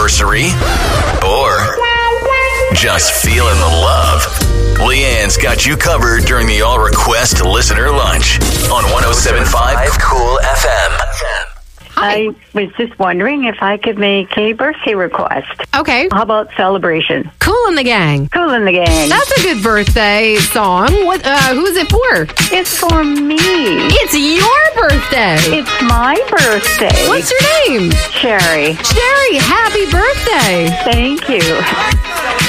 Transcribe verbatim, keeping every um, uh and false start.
anniversary, or just feeling the love? Leanne's got you covered during the All Request Listener Lunch on one oh seven point five Cool F M. I was just wondering if I could make a birthday request. Okay. How about Celebration? Kool and the Gang. Kool and the Gang. That's a good birthday song. What? Uh, who's it for? It's for me. It's your birthday. It's my birthday. What's your name? Sherry. Sherry, happy birthday. Thank you.